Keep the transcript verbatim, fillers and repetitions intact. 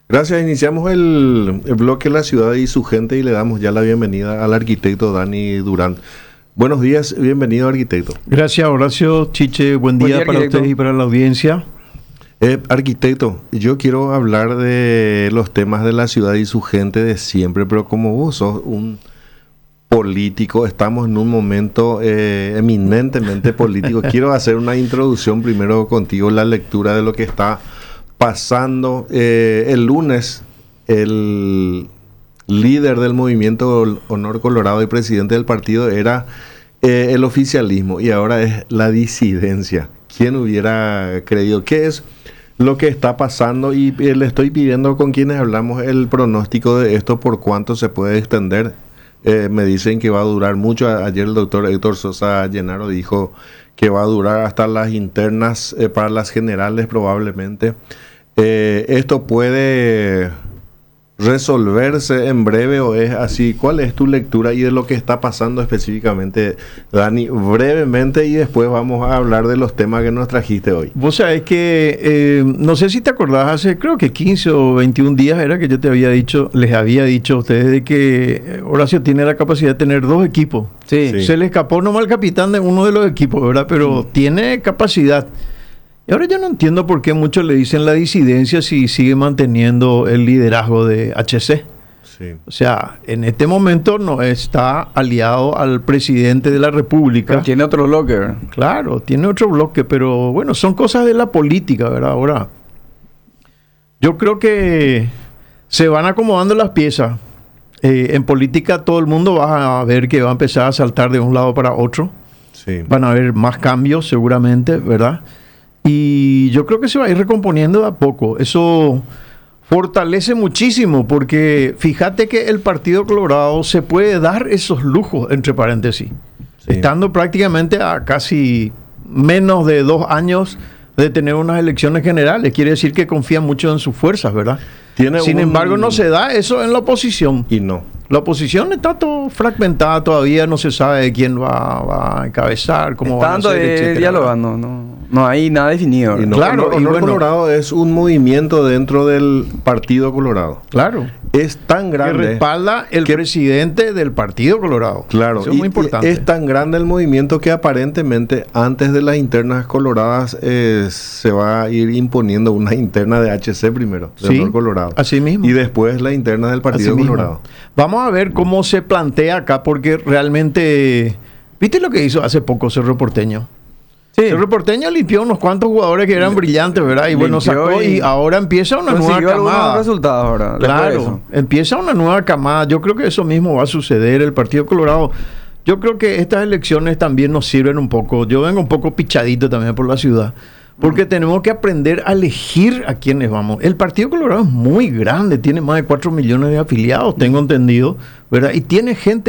Gracias, iniciamos el, el bloque La Ciudad y su gente y le damos ya la bienvenida al arquitecto Dani Durán. Buenos días, bienvenido arquitecto. Gracias Horacio, Chiche, buen día, buen día para ustedes y para la audiencia. Eh, arquitecto, yo quiero hablar de los temas de la ciudad y su gente de siempre, pero como vos sos un político, estamos en un momento eh, eminentemente político. Quiero hacer una introducción primero contigo, la lectura de lo que está pasando. Eh, el lunes, el líder del movimiento Honor Colorado y presidente del partido era eh, el oficialismo y ahora es la disidencia. ¿Quién hubiera creído? ¿Qué es lo que está pasando? Y eh, le estoy pidiendo con quienes hablamos el pronóstico de esto, por cuánto se puede extender. Eh, me dicen que va a durar mucho. Ayer el doctor Héctor Sosa Llenaro dijo que va a durar hasta las internas, eh, para las generales probablemente. Eh, ¿Esto puede resolverse en breve o es así? ¿Cuál es tu lectura y de lo que está pasando específicamente, Dani? Brevemente, y después vamos a hablar de los temas que nos trajiste hoy. Vos sabés que, eh, no sé si te acordás, hace creo que quince o veintiún días era que yo te había dicho, les había dicho a ustedes de que Horacio tiene la capacidad de tener dos equipos. Sí. Sí. Se le escapó nomás el capitán de uno de los equipos, ¿verdad? Pero mm. tiene capacidad. Y ahora yo no entiendo por qué muchos le dicen la disidencia si sigue manteniendo el liderazgo de H C. Sí. O sea, en este momento no está aliado al presidente de la República. Pero tiene otro bloque. Claro, tiene otro bloque, pero bueno, son cosas de la política, ¿verdad? Ahora, yo creo que se van acomodando las piezas. Eh, en política todo el mundo va a ver que va a empezar a saltar de un lado para otro. Sí. Van a haber más cambios seguramente, ¿verdad? Y yo creo que se va a ir recomponiendo de a poco. Eso fortalece muchísimo porque fíjate que el Partido Colorado se puede dar esos lujos, entre paréntesis. Sí. Estando prácticamente a casi menos de dos años de tener unas elecciones generales. Quiere decir que confía mucho en sus fuerzas, ¿verdad? Tiene Sin un... embargo, no se da eso en la oposición. Y no. La oposición está todo fragmentada todavía, no se sabe quién va, va a encabezar, cómo va a ser, etcétera. Dialogando, no, no hay nada definido. Y no, claro, Honor, y Honor bueno, Colorado es un movimiento dentro del Partido Colorado. Claro. Es tan grande. Que respalda el que, presidente del Partido Colorado. Claro. Eso es muy importante. Es tan grande el movimiento que aparentemente antes de las internas coloradas eh, se va a ir imponiendo una interna de H C primero, de sí, Honor Colorado. Así mismo. Y después la interna del Partido así Colorado. Mismo. Vamos a ver cómo se plantea acá, porque realmente... ¿Viste lo que hizo hace poco Cerro Porteño? Sí. Cerro Porteño limpió unos cuantos jugadores que eran Le, brillantes, ¿verdad? Y bueno, sacó y, y ahora empieza una nueva camada. Resultados ahora, claro, empieza una nueva camada. Yo creo que eso mismo va a suceder. El Partido Colorado, yo creo que estas elecciones también nos sirven un poco. Yo vengo un poco pichadito también por la ciudad, porque uh-huh. tenemos que aprender a elegir a quiénes vamos. El Partido Colorado es muy grande, tiene más de cuatro millones de afiliados, tengo entendido, ¿verdad? Y tiene gente